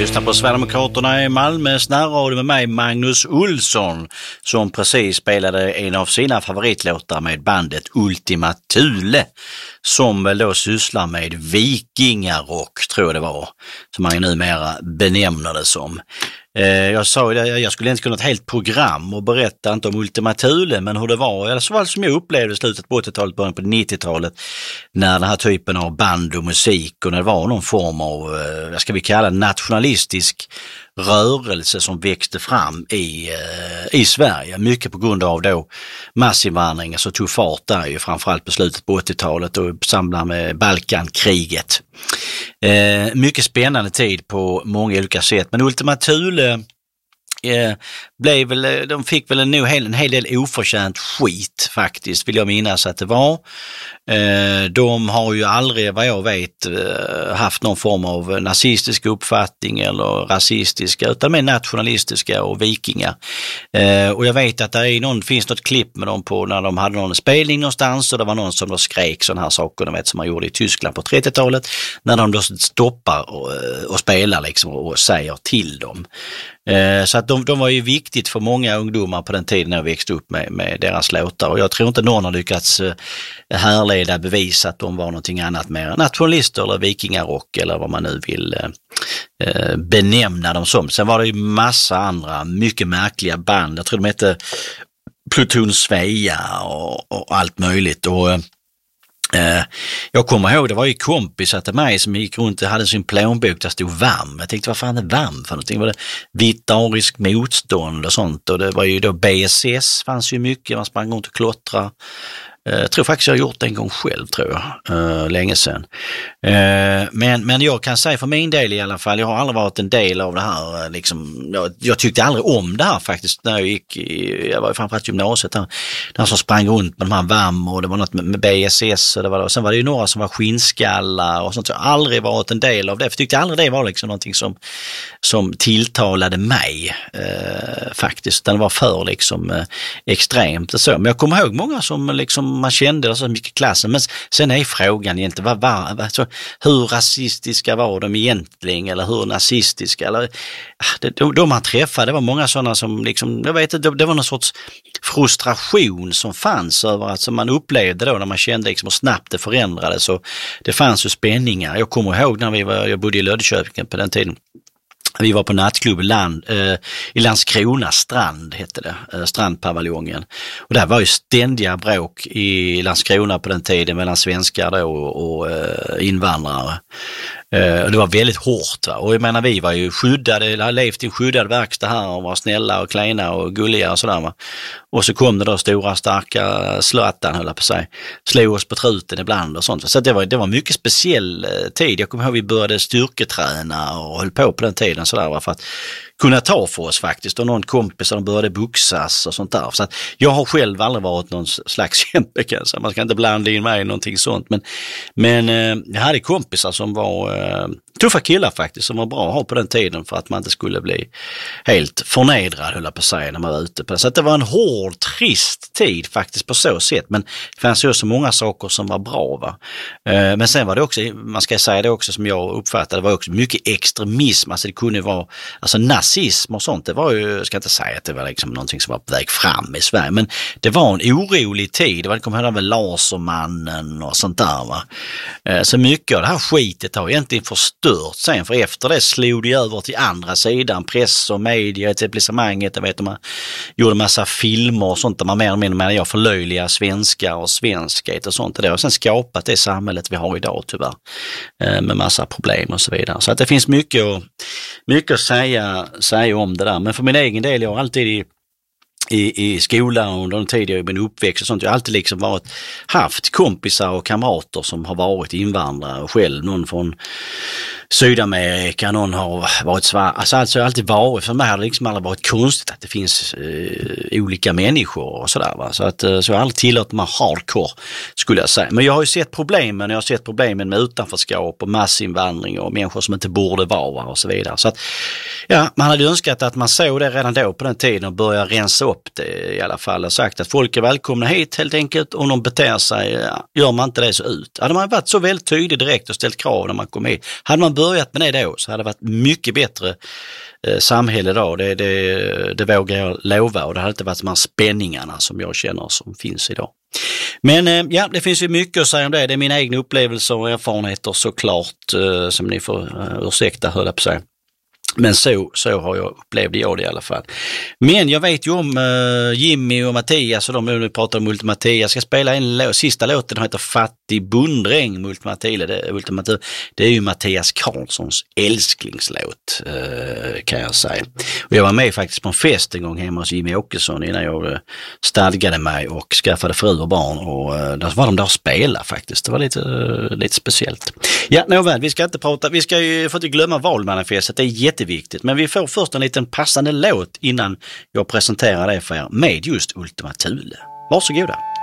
lyssnar på Sverigedemokraterna i Malmös närradio med mig, Magnus Olsson, som precis spelade en av sina favoritlåtar med bandet Ultima Thule, som väl då sysslar med vikingarock, tror jag det var, som man numera benämner det som. Jag sa ju jag skulle inte kunna ett helt program och berätta inte om Ultima Thule, men hur det var, eller så var det som jag upplevde i slutet på 80-talet, början på 90-talet, när den här typen av band och musik och när det var någon form av, vad ska vi kalla, nationalistisk rörelse som växte fram i Sverige, mycket på grund av då massinvandring, så tog fart där ju framförallt på slutet på 80-talet och samband med Balkankriget. Mycket spännande tid på många olika sätt, men Ultima Thule de fick väl en hel del oförtjänt skit faktiskt, vill jag minnas att det var. De har ju aldrig, vad jag vet, haft någon form av nazistisk uppfattning eller rasistiska, utan mer nationalistiska och vikingar. Och jag vet att det finns något klipp med dem på när de hade någon spelning någonstans, och det var någon som då skrek sådana här saker, de vet, som man gjorde i Tyskland på 30-talet, när de då stoppar och spelar liksom och säger till dem. Så att de var ju viktigt för många ungdomar på den tiden när jag växte upp med deras låtar, och jag tror inte någon har lyckats härleda bevisa att de var någonting annat mer nationalister eller vikingarock eller vad man nu vill benämna dem som. Sen var det ju massa andra mycket märkliga band, jag tror de hette Pluton Svea och allt möjligt, och jag kommer ihåg, det var ju kompisar till mig som gick runt och hade sin plånbok där stod VAM. Jag tänkte, vad fan är VAM för någonting? Var det vitt arisk motstånd och sånt? Och det var ju då BSS, fanns ju mycket, man sprang runt och klottra. Jag tror faktiskt jag har gjort det en gång själv, tror jag, länge sedan. Men jag kan säga för min del i alla fall, jag har aldrig varit en del av det här. Liksom, jag tyckte aldrig om det här faktiskt när jag var framförallt gymnasiet där som sprang runt med de här VAM, och det var något med BSS, och sen var det ju några som var skinnskallar och sånt. Jag har aldrig varit en del av det, för jag tyckte aldrig det var liksom någonting som tilltalade mig faktiskt. Den var för liksom extremt och så. Men jag kommer ihåg många som liksom man kände så mycket klassen, men sen är frågan egentligen hur rasistiska var de egentligen, eller hur nazistiska, eller de man träffade, det var många sådana som liksom, jag vet inte, det var någon sorts frustration som fanns över att, som man upplevde då när man kände liksom hur snabbt det förändrades, så det fanns ju spänningar. Jag kommer ihåg när jag bodde i Löddeköping på den tiden. Vi var på nattklubb i Landskrona strand, hette det, strandpaviljongen. Och där var ju ständiga bråk i Landskrona på den tiden mellan svenskar då och invandrare. Och det var väldigt hårt, va? Och jag menar, vi var ju skyddade, hade levt i en skyddad verkstad här och var snälla och kleina och gulliga och sådär, va? Och så kom det då stora starka Zlatan, höll jag på sig, slog oss på truten ibland och sånt. Så det var mycket speciell tid. Jag kommer ihåg vi började styrketräna och höll på den tiden sådär, va? För att kunna ta för oss faktiskt, och någon kompis som började boxas och sånt där. Så att jag har själv aldrig varit någon slags kämpe, kanske. Man ska inte blanda in mig i någonting sånt. Men jag hade kompisar som var tuffa killar faktiskt, som var bra att ha på den tiden för att man inte skulle bli helt förnedrad, höll jag på sig, när man var ute på det. Så att det var en hård, trist tid faktiskt på så sätt, men det fanns ju så många saker som var bra, va? Men sen var det också, man ska säga det också, som jag uppfattade, det var också mycket extremism, alltså det kunde vara, alltså nazism och sånt, det var ju, jag ska inte säga att det var liksom någonting som var på väg fram i Sverige, men det var en orolig tid, det kom här med Lasermannen och sånt där, va? Så mycket av det här skitet har egentligen förstört sen, för efter det slog det över till andra sidan, press och media, etablissemanget, jag vet, man gjorde massa filmer och sånt där man mer eller mindre, jag förlöjliga svenskar och svenskhet och sånt, och det har sen skapat det samhället vi har idag, tyvärr, med massa problem och så vidare. Så att det finns mycket att säga om det där, men för min egen del, jag har alltid i skolan och under den tid jag är min uppväxt och sånt, jag har alltid liksom haft kompisar och kamrater som har varit invandrare och själv, någon från Sydamerika, någon har varit svart, alltså jag har alltid varit, för mig har det liksom aldrig varit konstigt att det finns olika människor och sådär, va? Så jag har aldrig tillåtit mig hardcore, skulle jag säga. Men jag har ju sett problemen med utanförskap och massinvandring och människor som inte borde vara och så vidare. Så att, ja, man hade önskat att man såg det redan då på den tiden och började rensa upp det i alla fall, och sagt att folk är välkomna hit helt enkelt, om de beter sig, gör man inte det så ut. Hade man varit så väldigt tydlig direkt och ställt krav när man kom hit, hade man börjat med det då så hade det varit mycket bättre samhälle idag. Det vågar jag lova, och det hade inte varit de här spänningarna som jag känner som finns idag. Men ja, det finns ju mycket att säga om det. Det är mina egna upplevelser och erfarenheter såklart, som ni får ursäkta, höll jag på sig. Men så har jag upplevt det i alla fall. Men jag vet ju om Jimmy och Mattias, och de nu pratar om Ultimathile. Jag ska spela sista låten, den heter Fattig bondräng med Ultimathile. Det är ju Mattias Karlssons älsklingslåt, kan jag säga. Och jag var med faktiskt på en fest en gång hemma hos Jimmy Åkesson innan jag stadgade mig och skaffade fru och barn. Och där var de där och spela faktiskt. Det var lite speciellt. Ja, nåväl, vi ska inte prata, vi ska ju få inte glömma valmanifestet, det är jätteviktigt. Men vi får först en liten passande låt innan jag presenterar det för er med just Ultima Thule. Varsågoda.